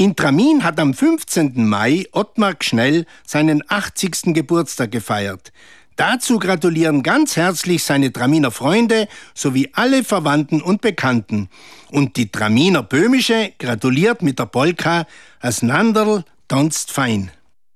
In Tramin hat am 15. Mai Ottmar Gschnell seinen 80. Geburtstag gefeiert. Dazu gratulieren ganz herzlich seine Traminer Freunde sowie alle Verwandten und Bekannten. Und die Traminer Böhmische gratuliert mit der Polka „As Nanderl tanzt fein".